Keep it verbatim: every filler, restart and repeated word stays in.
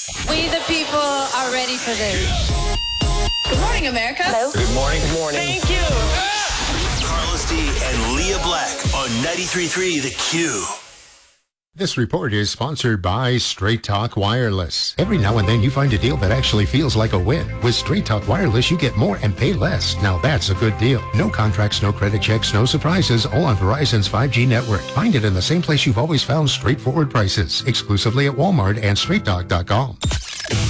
We the people are ready for this. Good morning, America. Hello. Good morning. Good morning. Thank you. Carlos D and Leah Black on ninety-three point three The Q. This report is sponsored by Straight Talk Wireless. Every now and then you find a deal that actually feels like a win. With Straight Talk Wireless, you get more and pay less. Now that's a good deal. No contracts, no credit checks, no surprises, all on Verizon's five G network. Find it in the same place you've always found straightforward prices. Exclusively at Walmart and straight talk dot com.